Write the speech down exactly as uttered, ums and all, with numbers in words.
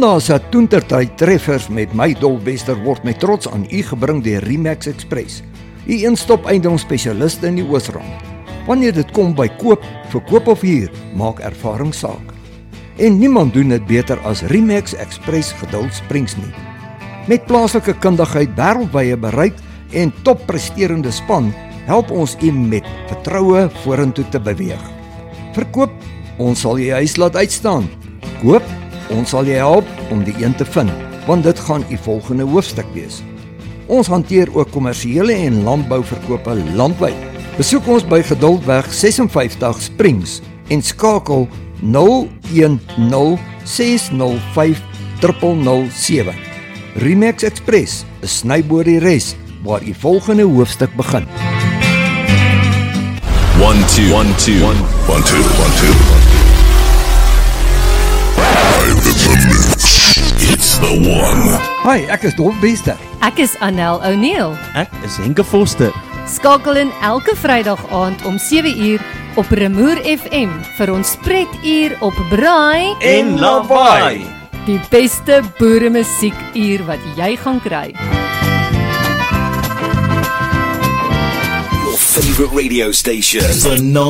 Sondag se toentertyd treffers met my Dolwester word met trots aan u gebring deur Remax Express, u een-stop eiendomsspesialiste in die Oosrand. Wanneer dit kom by koop, verkoop of huur, maak ervaring saak. En niemand doen dit beter as Remax Express Geduld Springs nie. Met plaaslike kundigheid, wêreldwye bereik en toppresterende span, help ons u met vertroue vorentoe te beweeg. Verkoop, ons sal jy huis laat uitstaan. Koop, ons sal jy help om die een te vind, want dit gaan u volgende hoofstuk wees. Ons hanteer ook kommersiële en landbouverkope landwyd. Besoek ons by Geduldweg ses en vyftig Springs en skakel nul een nul ses nul vyf nul nul nul sewe. Remax Express, 'n snyboor die res, waar u volgende hoofstuk begin. One, two, one, two, one, one, two, one, two. Live in the mix. It's the one. Hi, ek is Dolwester. Ek is Anel O'Neill. Ek is Henke Foster. Skakel in elke Vrydag aand om sewe uur op Remoer F M vir ons spreekuur op Braai En Lawaai. Die beste boere musiekuur wat jy gaan kry. Your favorite radio station. The